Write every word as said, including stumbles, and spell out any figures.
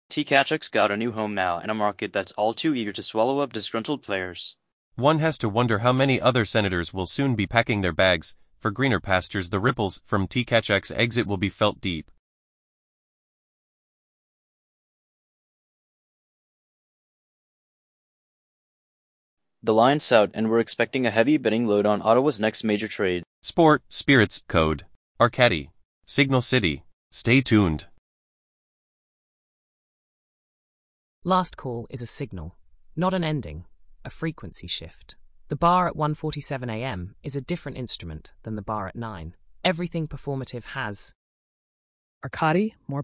T-Catch's got a new home now in a market that's all too eager to swallow up disgruntled players. One has to wonder how many other senators will soon be packing their bags. For greener pastures, the ripples from T-Catch's exit will be felt deep. The line's out, and we're expecting a heavy bidding load on Ottawa's next major trade. Sport, Spirits, Code, Arcady, Signal City. Stay tuned. Last call is a signal, not an ending, a frequency shift. The bar at one forty-seven a m is a different instrument than the bar at nine. Everything performative has Arcady, more